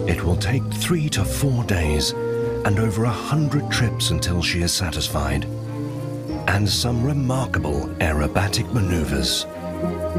It will take 3 to 4 days and over 100 trips until she is satisfied, and some remarkable aerobatic maneuvers.